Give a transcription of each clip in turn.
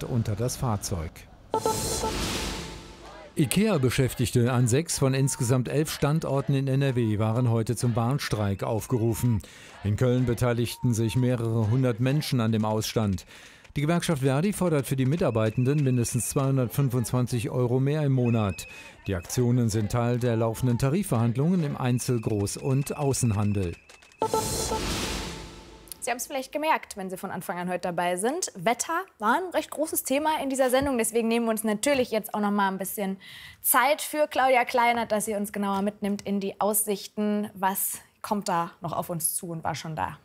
unter das Fahrzeug. IKEA-Beschäftigte an 6 von insgesamt 11 Standorten in NRW waren heute zum Warnstreik aufgerufen. In Köln beteiligten sich mehrere hundert Menschen an dem Ausstand. Die Gewerkschaft Verdi fordert für die Mitarbeitenden mindestens 225 € mehr im Monat. Die Aktionen sind Teil der laufenden Tarifverhandlungen im Einzel-, Groß- und Außenhandel. Sie haben es vielleicht gemerkt, wenn Sie von Anfang an heute dabei sind. Wetter war ein recht großes Thema in dieser Sendung. Deswegen nehmen wir uns natürlich jetzt auch noch mal ein bisschen Zeit für Claudia Kleinert, dass sie uns genauer mitnimmt in die Aussichten. Was kommt da noch auf uns zu und war schon da?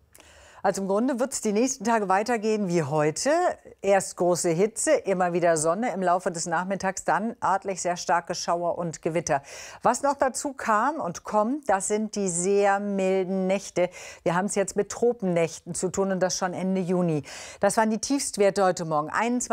Also im Grunde wird es die nächsten Tage weitergehen wie heute. Erst große Hitze, immer wieder Sonne, im Laufe des Nachmittags dann örtlich sehr starke Schauer und Gewitter. Was noch dazu kam und kommt, das sind die sehr milden Nächte. Wir haben es jetzt mit Tropennächten zu tun und das schon Ende Juni. Das waren die Tiefstwerte heute Morgen.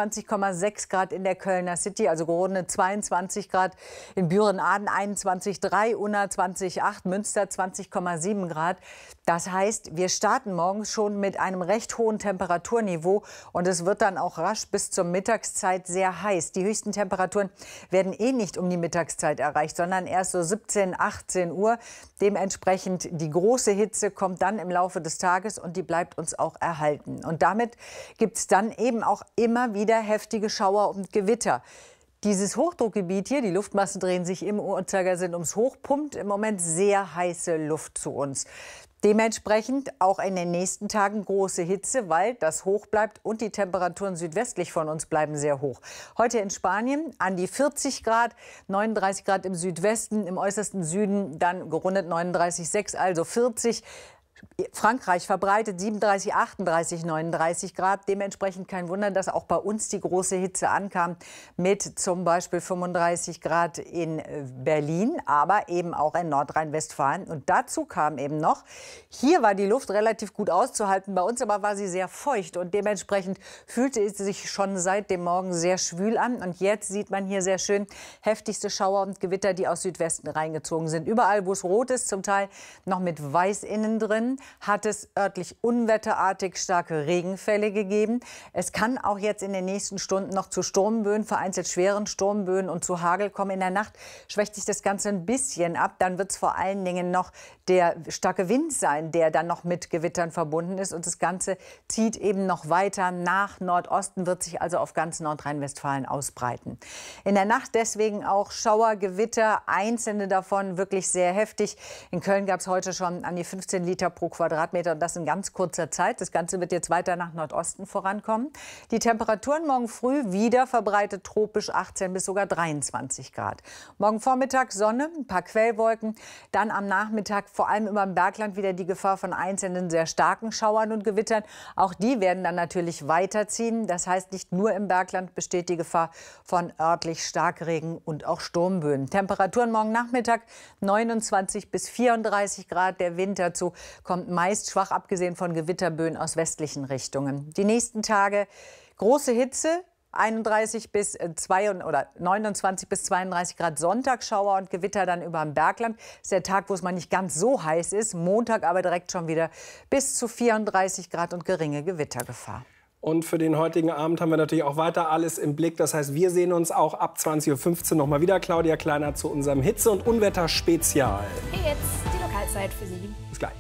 21,6 Grad in der Kölner City, also gerundet 22 Grad. In Büren-Aden 21,3, Unna 20,8, Münster 20,7 Grad. Das heißt, wir starten morgens schon mit einem recht hohen Temperaturniveau und es wird dann auch rasch bis zur Mittagszeit sehr heiß. Die höchsten Temperaturen werden nicht um die Mittagszeit erreicht, sondern erst so 17, 18 Uhr. Dementsprechend die große Hitze kommt dann im Laufe des Tages und die bleibt uns auch erhalten. Und damit gibt es dann eben auch immer wieder heftige Schauer und Gewitter. Dieses Hochdruckgebiet hier, die Luftmassen drehen sich im Uhrzeigersinn ums Hoch, pumpt im Moment sehr heiße Luft zu uns. Dementsprechend auch in den nächsten Tagen große Hitze, weil das hoch bleibt und die Temperaturen südwestlich von uns bleiben sehr hoch. Heute in Spanien an die 40 Grad, 39 Grad im Südwesten, im äußersten Süden dann gerundet 39,6, also 40. Frankreich verbreitet 37, 38, 39 Grad. Dementsprechend kein Wunder, dass auch bei uns die große Hitze ankam mit zum Beispiel 35 Grad in Berlin, aber eben auch in Nordrhein-Westfalen. Und dazu kam eben noch, hier war die Luft relativ gut auszuhalten, bei uns aber war sie sehr feucht und dementsprechend fühlte es sich schon seit dem Morgen sehr schwül an. Und jetzt sieht man hier sehr schön heftigste Schauer und Gewitter, die aus Südwesten reingezogen sind. Überall, wo es rot ist, zum Teil noch mit weiß innen drin, hat es örtlich unwetterartig starke Regenfälle gegeben. Es kann auch jetzt in den nächsten Stunden noch zu Sturmböen, vereinzelt schweren Sturmböen und zu Hagel kommen. In der Nacht schwächt sich das Ganze ein bisschen ab. Dann wird es vor allen Dingen noch der starke Wind sein, der dann noch mit Gewittern verbunden ist. Und das Ganze zieht eben noch weiter nach Nordosten, wird sich also auf ganz Nordrhein-Westfalen ausbreiten. In der Nacht deswegen auch Schauer, Gewitter, einzelne davon wirklich sehr heftig. In Köln gab es heute schon an die 15 Liter pro Quadratmeter und das in ganz kurzer Zeit. Das Ganze wird jetzt weiter nach Nordosten vorankommen. Die Temperaturen morgen früh wieder verbreitet tropisch 18 bis sogar 23 Grad. Morgen Vormittag Sonne, ein paar Quellwolken. Dann am Nachmittag vor allem über dem Bergland wieder die Gefahr von einzelnen sehr starken Schauern und Gewittern. Auch die werden dann natürlich weiterziehen. Das heißt, nicht nur im Bergland besteht die Gefahr von örtlich Starkregen und auch Sturmböen. Temperaturen morgen Nachmittag 29 bis 34 Grad. Der Wind dazu kommt meist schwach, abgesehen von Gewitterböen aus westlichen Richtungen. Die nächsten Tage große Hitze, 29 bis 32 Grad Sonntagsschauer und Gewitter dann über dem Bergland. Das ist der Tag, wo es mal nicht ganz so heiß ist. Montag aber direkt schon wieder bis zu 34 Grad und geringe Gewittergefahr. Und für den heutigen Abend haben wir natürlich auch weiter alles im Blick. Das heißt, wir sehen uns auch ab 20:15 Uhr noch mal wieder. Claudia Kleinert zu unserem Hitze- und Unwetter-Spezial. Hier jetzt die Lokalzeit für Sie. Bis gleich.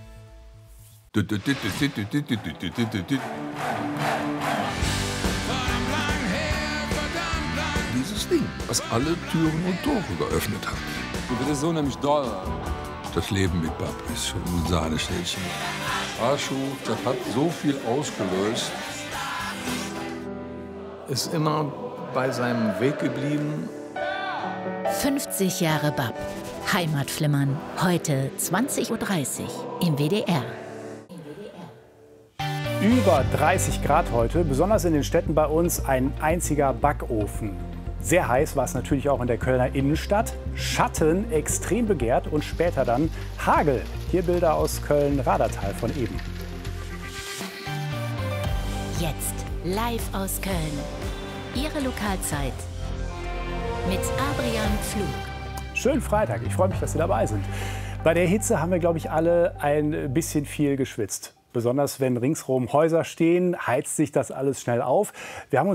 Dieses Ding, was alle Türen und Tore geöffnet hat. Das ist so nämlich doll. Das Leben mit Bab ist schon ein Sahneschnällchen. Arschu, das hat so viel ausgelöst. Ist immer bei seinem Weg geblieben. 50 Jahre Bab. Heimatflimmern. Heute 20:30 Uhr im WDR. Über 30 Grad heute, besonders in den Städten bei uns ein einziger Backofen. Sehr heiß war es natürlich auch in der Kölner Innenstadt. Schatten extrem begehrt und später dann Hagel. Hier Bilder aus Köln-Radertal von eben. Jetzt live aus Köln. Ihre Lokalzeit mit Adrian Pflug. Schönen Freitag, ich freue mich, dass Sie dabei sind. Bei der Hitze haben wir, glaube ich, alle ein bisschen viel geschwitzt. Besonders wenn ringsherum Häuser stehen, heizt sich das alles schnell auf. Wir haben uns